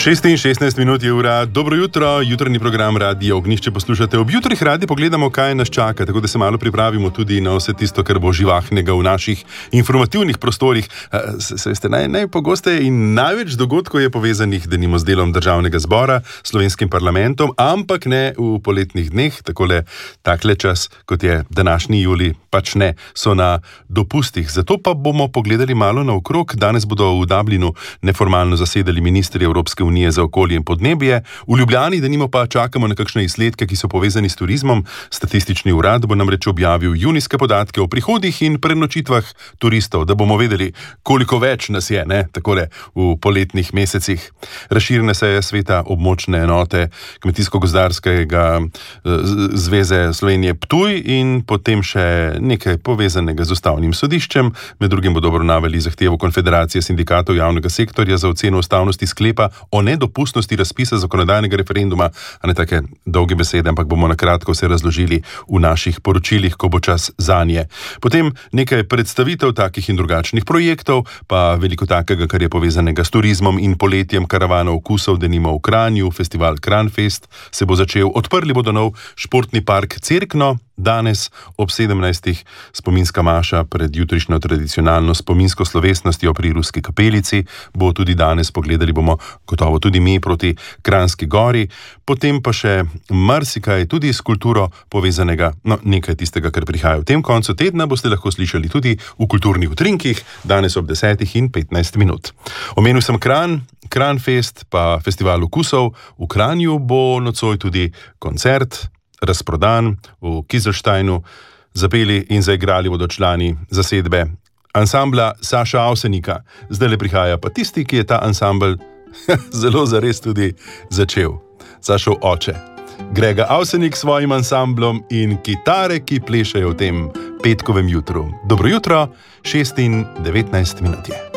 16 minut je ura. Dobro jutro, jutrni program Radio Ognjišče poslušate. Ob jutrih radi pogledamo, kaj nas čaka, tako da se malo pripravimo tudi na vse tisto, kar bo živahnega v naših informativnih prostorih. Veste, najpogosteje in največ dogodkov je povezanih denimo z delom Državnega zbora, slovenskim parlamentom, ampak ne v poletnih dneh, takle čas, kot je današnji julij, pač ne, so na dopustih. Zato pa bomo pogledali malo naokrog. Danes bodo v Dublinu neformalno zasedali ministri Evropske unije za okolje in podnebje. V Ljubljani denimo pa čakamo na kakšne izsledke, ki so povezani s turizmom. Statistični urad bo namreč objavil junijske podatke o prihodih in prenočitvah turistov, da bomo vedeli, koliko več nas je, takole v poletnih mesecih. Razširjene se je sveta območne enote Kmetijsko-gozdarskega zveze Slovenije Ptuj in potem še nekaj povezanega z ustavnim sodiščem. Med drugim bodo obravnavali zahtevo Konfederacije sindikatov javnega sektorja za oceno ustavnosti sklepa o nedopustnosti razpisa zakonodajnega referenduma, a ne take dolge besede, ampak bomo na kratko vse razložili v naših poročilih, ko bo čas zanje. Potem nekaj predstavitev takih in drugačnih projektov, pa veliko takega, kar je povezanega s turizmom in poletjem, karavana okusov, denimo v Kranju, festival Kranfest se bo začel. Odprli bodo nov športni park Cerkno, danes ob 17. spominska maša pred jutrišnjo tradicionalno spominsko slovesnostjo pri Ruski kapelici. Bo tudi danes, pogledali bomo gotovo tudi mi proti Kranjski gori. Potem pa še marsikaj tudi s kulturo povezanega, nekaj tistega, kar prihaja v tem koncu tedna, boste lahko slišali tudi v kulturnih utrinkih, danes ob 10:15 minut. Omenil sem Kranj, Kranfest, pa festival okusov. V Kranju bo nocoj tudi koncert, razprodan v Kizlštajnu. Zapeli in zaigrali bodo člani zasedbe ansambla Saša Avsenika. Zdaj prihaja pa tisti, ki je ta ansambl zelo zares tudi začel. Sašov oče, Grega Avsenik, s svojim ansamblom in kitare, ki plešajo v tem petkovem jutru. Dobro jutro, 6:19 minut je.